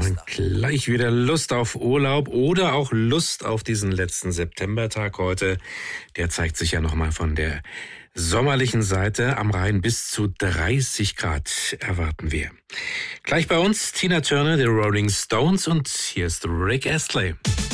man gleich wieder Lust auf Urlaub oder auch Lust auf diesen letzten Septembertag heute. Der zeigt sich ja nochmal von der sommerlichen Seite. Am Rhein bis zu 30 Grad erwarten wir. Gleich bei uns Tina Turner, die Rolling Stones, und hier ist Rick Astley.